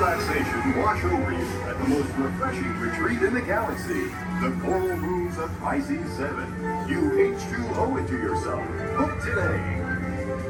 relaxation wash over you at the most refreshing retreat in the galaxy. The coral rooms of Pisces 7. You H2O it to yourself. Book today.